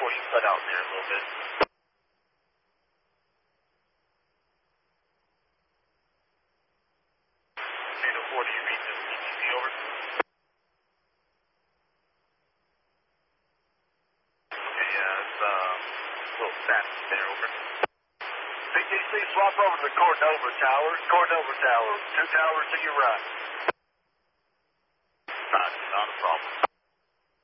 you cut out there a little bit. Tornado 4, do you read this ETC over? Okay, it's a little static there, over. PTC, swap over to the Cordova Tower. Cordova Tower, 2 towers to your right. Not a problem.